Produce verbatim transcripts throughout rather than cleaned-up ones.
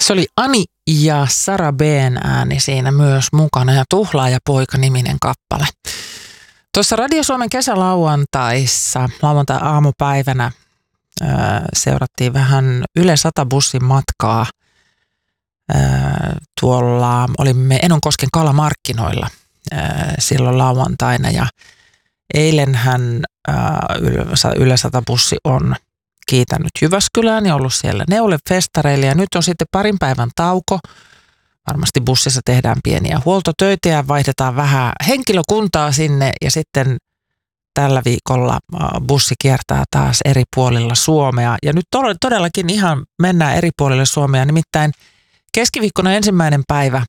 Se oli Ani ja Sara B:n ääni siinä myös mukana ja Tuhlaaja-poika-niminen kappale. Tuossa Radio Suomen kesälauantaissa, lauantai-aamupäivänä, ää, seurattiin vähän Yle sata bussin matkaa. Ää, tuolla olimme Enonkosken kalamarkkinoilla ää, silloin lauantaina ja eilenhän ää, Yle sata bussi on kiitänyt Jyväskylään ja ollut siellä Neule-festareilla ja nyt on sitten parin päivän tauko. Varmasti bussissa tehdään pieniä huoltotöitä ja vaihdetaan vähän henkilökuntaa sinne ja sitten tällä viikolla bussi kiertää taas eri puolilla Suomea. Ja nyt todellakin ihan mennään eri puolille Suomea, nimittäin keskiviikkona ensimmäinen päivä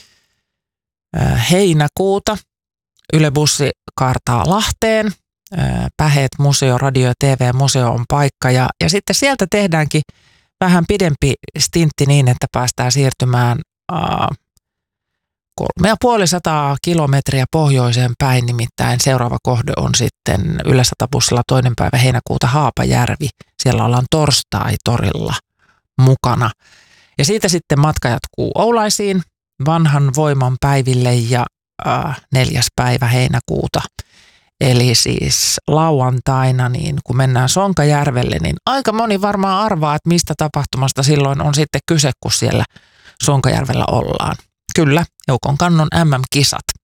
heinäkuuta Yle bussi kaartaa Lahteen. Päheet museo, radio ja T V-museo on paikka ja, ja sitten sieltä tehdäänkin vähän pidempi stintti niin, että päästään siirtymään äh, kolme ja puoli sataa kilometriä pohjoiseen päin, nimittäin seuraava kohde on sitten Yle sata bussilla toinen päivä heinäkuuta Haapajärvi. Siellä ollaan torstai-torilla mukana. Ja siitä sitten matka jatkuu Oulaisiin vanhan voiman päiville ja äh, neljäs päivä heinäkuuta. Eli siis lauantaina, niin kun mennään Sonkajärvelle, niin aika moni varmaan arvaa, että mistä tapahtumasta silloin on sitten kyse, kun siellä Sonkajärvellä ollaan. Kyllä, Joukon kannon M M-kisat.